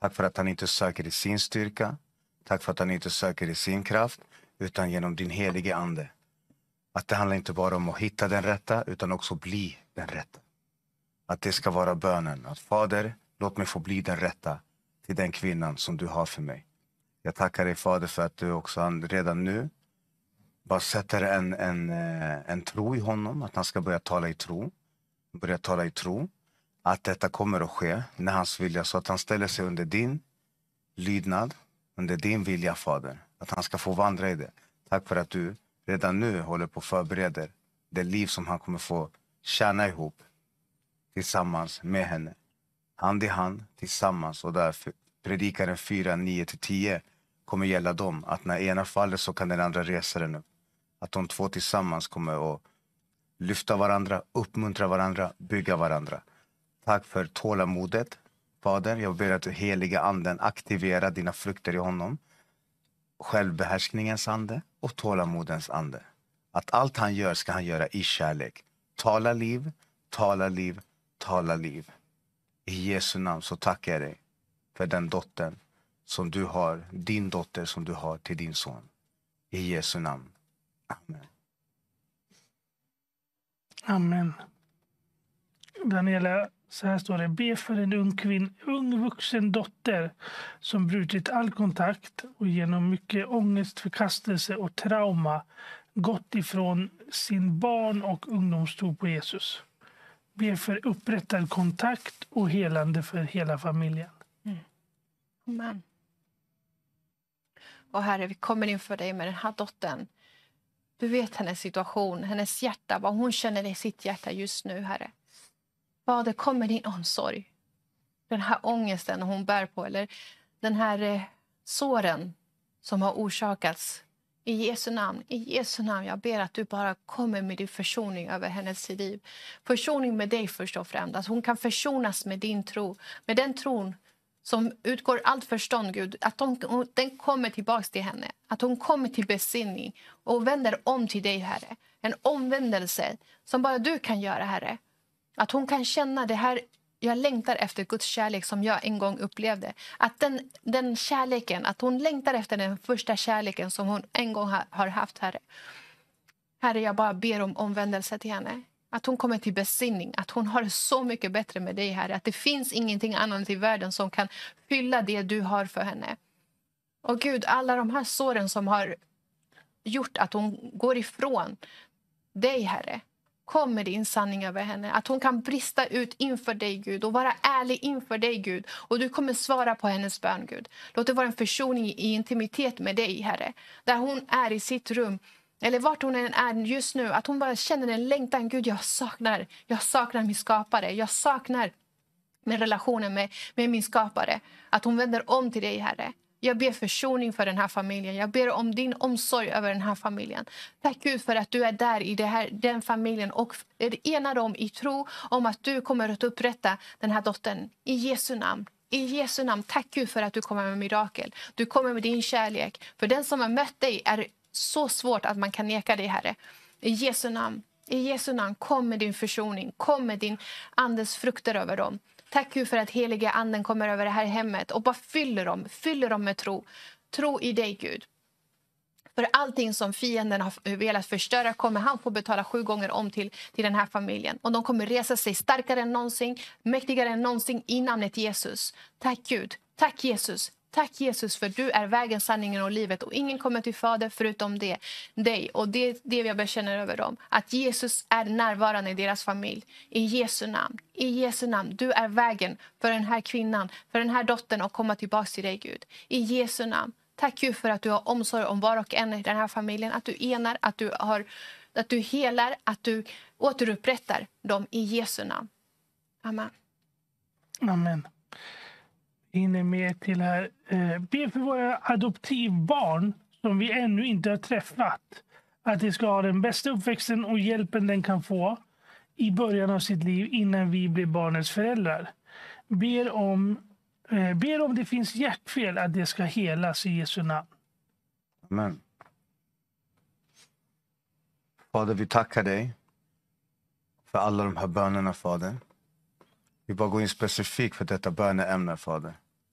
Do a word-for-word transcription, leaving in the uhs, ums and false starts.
Tack för att han inte söker i sin styrka. Tack för att han inte söker i sin kraft, utan genom din helige ande. Att det handlar inte bara om att hitta den rätta, utan också bli den rätta. Att det ska vara bönen. Att Fader, låt mig få bli den rätta till den kvinnan som du har för mig. Jag tackar dig, Fader, för att du också redan nu bara sätter en, en, en tro i honom. Att han ska börja tala i tro. Börja tala i tro. Att detta kommer att ske när hans vilja. Så att han ställer sig under din lydnad. Under din vilja, Fader. Att han ska få vandra i det. Tack för att du redan nu håller på att förbereda det liv som han kommer få tjäna ihop. Tillsammans med henne. Hand i hand, tillsammans. Och därför predikaren fyra, nio till tio kommer gälla dem. Att när ena faller så kan den andra resa den upp. Att de två tillsammans kommer att lyfta varandra, uppmuntra varandra, bygga varandra. Tack för tålamodet, Fader. Jag ber att heliga anden aktivera dina frukter i honom. Självbehärskningens ande och tålamodens ande. Att allt han gör ska han göra i kärlek. Tala liv, tala liv, tala liv. I Jesu namn så tackar jag dig för den dottern som du har, din dotter som du har till din son. I Jesu namn. Amen. Amen. Daniela, så här står det: be för en ung, kvinn, ung vuxen dotter som brutit all kontakt och genom mycket ångest, förkastelse och trauma gått ifrån sin barn- och ungdomstro på Jesus. Be för upprättad kontakt och helande för hela familjen. Mm. Amen. Och Herre, vi kommer inför dig med den här dottern. Du vet hennes situation, hennes hjärta, vad hon känner i sitt hjärta just nu, Herre. Fader, kom med din omsorg. Den här ångesten hon bär på, eller den här eh, såren som har orsakats. I Jesu namn, i Jesu namn, jag ber att du bara kommer med din försoning över hennes liv. Försoning med dig först och främst. Att hon kan försonas med din tro. Med den tron som utgår allt förstånd, Gud. Att de, den kommer tillbaka till henne. Att hon kommer till besinning och vänder om till dig, Herre. En omvändelse som bara du kan göra, Herre. Att hon kan känna det här, jag längtar efter Guds kärlek som jag en gång upplevde. Att den, den kärleken, att hon längtar efter den första kärleken som hon en gång har, har haft, Herre. Herre, jag bara ber om omvändelse till henne. Att hon kommer till besinning, att hon har det så mycket bättre med dig, Herre. Att det finns ingenting annat i världen som kan fylla det du har för henne. Och Gud, alla de här såren som har gjort att hon går ifrån dig, Herre. Kom med din sanning över henne. Att hon kan brista ut inför dig, Gud. Och vara ärlig inför dig, Gud. Och du kommer svara på hennes bön, Gud. Låt det vara en försoning i intimitet med dig, Herre. Där hon är i sitt rum. Eller vart hon än är just nu. Att hon bara känner en längtan. Gud, jag saknar. Jag saknar min skapare. Jag saknar min relationen med, med min skapare. Att hon vänder om till dig, Herre. Jag ber försoning för den här familjen. Jag ber om din omsorg över den här familjen. Tack Gud för att du är där i det här, den familjen. Och enar dem i tro om att du kommer att upprätta den här dottern. I Jesu namn. I Jesu namn. Tack Gud för att du kommer med mirakel. Du kommer med din kärlek. För den som har mött dig är så svårt att man kan neka dig, Herre. I Jesu namn. I Jesu namn. Kom med din försoning. Kom med din andes frukter över dem. Tack Gud för att heliga anden kommer över det här hemmet och bara fyller dem, fyller dem med tro. Tro i dig, Gud. För allting som fienden har velat förstöra kommer han få betala sju gånger om till, till den här familjen. Och de kommer resa sig starkare än någonsin, mäktigare än någonsin i namnet Jesus. Tack Gud, tack Jesus. Tack Jesus för du är vägen, sanningen och livet. Och ingen kommer till Fader förutom det, dig. Och det är det jag bekänner över dem. Att Jesus är närvarande i deras familj. I Jesu namn. I Jesu namn. Du är vägen för den här kvinnan. För den här dottern att komma tillbaka till dig, Gud. I Jesu namn. Tack Gud för att du har omsorg om var och en i den här familjen. Att du enar, att du, har, att du helar, att du återupprättar dem i Jesu namn. Amen. Amen. Inne med till här. Eh, be för våra adoptivbarn som vi ännu inte har träffat. Att de ska ha den bästa uppväxten och hjälpen den kan få i början av sitt liv innan vi blir barnets föräldrar. Ber om, eh, ber om det finns hjärtfel att det ska helas i Jesu namn. Amen. Fader, vi tackar dig för alla de här bönerna, Fader. Vi bara går in specifikt för detta böneämne, Fader.